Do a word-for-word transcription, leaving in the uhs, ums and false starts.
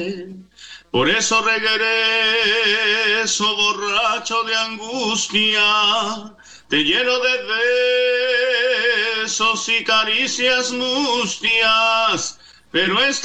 Por eso regreso borracho de angustia, te lleno de besos y caricias mustias, pero esta